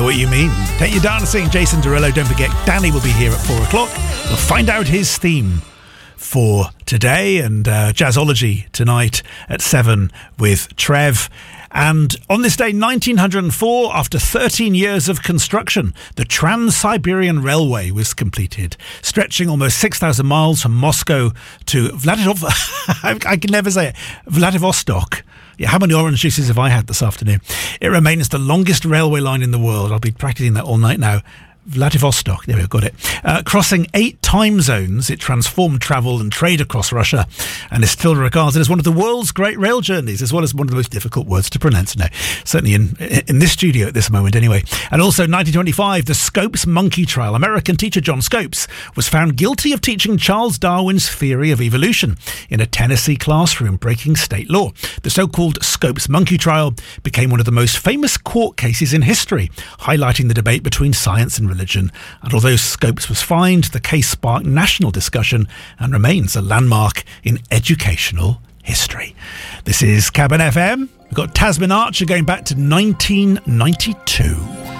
what you mean. Take Your Dancing, Jason Derulo. Don't forget, Danny will be here at 4 o'clock. We'll find out his theme for today, and Jazzology tonight at 7 with Trev. And on this day, 1904, after 13 years of construction, the Trans-Siberian Railway was completed, stretching almost 6,000 miles from Moscow to I can never say it, Vladivostok. Yeah, how many orange juices have I had this afternoon? It remains the longest railway line in the world. I'll be practicing that all night now. Vladivostok, there we go, got it. Crossing 8 time zones, it transformed travel and trade across Russia and is still regarded as one of the world's great rail journeys, as well as one of the most difficult words to pronounce now. Certainly in this studio at this moment anyway. And also 1925, the Scopes monkey trial. American teacher John Scopes was found guilty of teaching Charles Darwin's theory of evolution in a Tennessee classroom, breaking state law. The so-called Scopes monkey trial became one of the most famous court cases in history, highlighting the debate between science and religion. And although Scopes was fined, the case sparked national discussion and remains a landmark in educational history. This is Cabin FM. We've got Tasman Archer going back to 1992.